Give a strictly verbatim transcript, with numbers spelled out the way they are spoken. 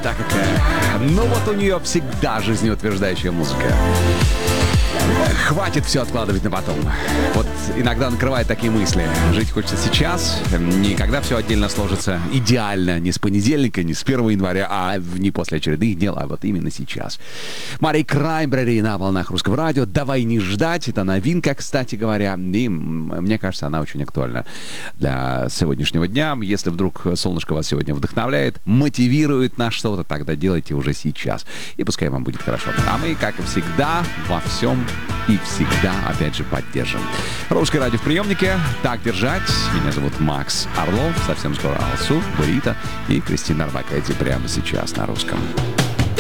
красота какая. Ну вот у нее всегда жизнеутверждающая музыка. Хватит все откладывать на потом. Вот иногда накрывает такие мысли. Жить хочется сейчас. Не когда все отдельно сложится идеально. Не с понедельника, не с первого января, а не после очередных дел, а вот именно сейчас. Мари Краймбрери на волнах Русского радио. «Давай не ждать». Это новинка, кстати говоря. И мне кажется, она очень актуальна для сегодняшнего дня. Если вдруг солнышко вас сегодня вдохновляет, мотивирует на что-то, тогда делайте уже сейчас. И пускай вам будет хорошо. А мы, как и всегда, во всем и всегда, опять же, поддержим. Русское радио в приемнике. Так держать. Меня зовут Макс Орлов. Совсем скоро Алсу, Бурита и Кристина Арбакайте прямо сейчас на русском.